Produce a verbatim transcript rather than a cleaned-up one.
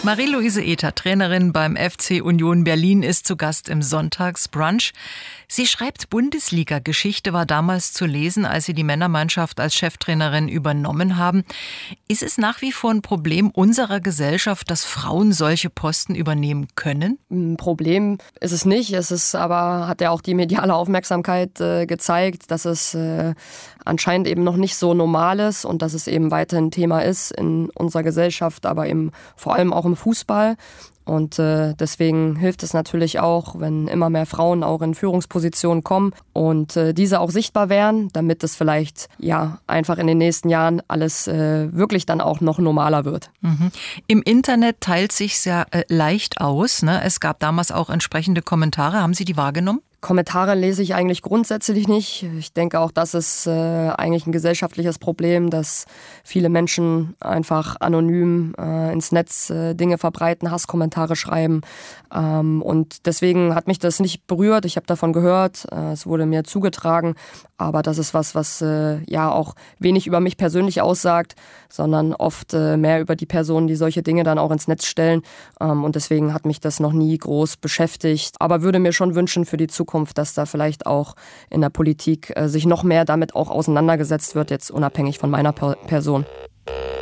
Marie-Louise Ether, Trainerin beim F C Union Berlin, ist zu Gast im Sonntagsbrunch. Sie schreibt, Bundesliga-Geschichte war damals zu lesen, als Sie die Männermannschaft als Cheftrainerin übernommen haben. Ist es nach wie vor ein Problem unserer Gesellschaft, dass Frauen solche Posten übernehmen können? Ein Problem ist es nicht. Es ist aber, hat ja auch die mediale Aufmerksamkeit äh, gezeigt, dass es äh, anscheinend eben noch nicht so normal ist und dass es eben weiterhin Thema ist in unserer Gesellschaft, aber eben vor allem auch im Fußball. Und äh, deswegen hilft es natürlich auch, wenn immer mehr Frauen auch in Führungspositionen kommen und äh, diese auch sichtbar werden, damit es vielleicht ja einfach in den nächsten Jahren alles äh, wirklich dann auch noch normaler wird. Mhm. Im Internet teilt sich's ja äh, leicht aus, ne? Es gab damals auch entsprechende Kommentare. Haben Sie die wahrgenommen? Kommentare lese ich eigentlich grundsätzlich nicht. Ich denke auch, das ist äh, eigentlich ein gesellschaftliches Problem, dass viele Menschen einfach anonym äh, ins Netz äh, Dinge verbreiten, Hasskommentare schreiben. Ähm, und deswegen hat mich das nicht berührt. Ich habe davon gehört, äh, es wurde mir zugetragen. Aber das ist was, was äh, ja auch wenig über mich persönlich aussagt, sondern oft äh, mehr über die Personen, die solche Dinge dann auch ins Netz stellen. Ähm, und deswegen hat mich das noch nie groß beschäftigt. Aber würde mir schon wünschen für die Zukunft, dass da vielleicht auch in der Politik äh, sich noch mehr damit auch auseinandergesetzt wird, jetzt unabhängig von meiner per- Person.